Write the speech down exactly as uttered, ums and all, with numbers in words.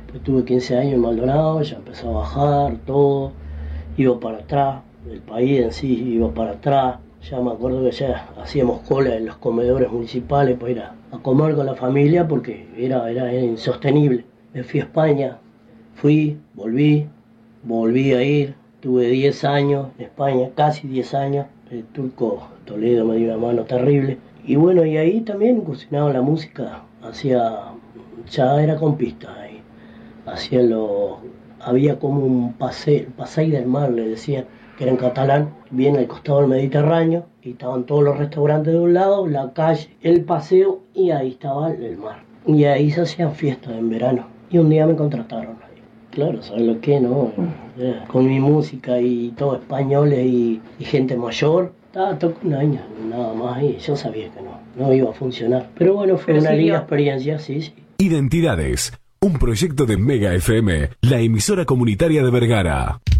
Después tuve quince años en Maldonado, ya empezó a bajar todo, iba para atrás, el país en sí iba para atrás. Ya me acuerdo que ya hacíamos cola en los comedores municipales para ir a, a comer con la familia porque era, era, era insostenible. Me fui a España, fui, volví, volví a ir, tuve diez años en España, casi diez años, el turco Toledo me dio una mano terrible. Y bueno, y ahí también incursionaba la música, hacía, ya era con pistas ahí, hacía lo, había como un paseo, paseo del mar, le decían, que era en catalán, bien al costado del Mediterráneo, y estaban todos los restaurantes de un lado, la calle, el paseo, y ahí estaba el mar. Y ahí se hacían fiestas en verano, y un día me contrataron ahí. Claro, ¿sabes lo que, no? Eh, con mi música y todo, españoles y, y gente mayor, estaba todo un año, nada más, y yo sabía que no, no iba a funcionar. Pero bueno, fue Pero una siguió. linda experiencia, sí, sí. Identidades, un proyecto de Mega F M, la emisora comunitaria de Vergara.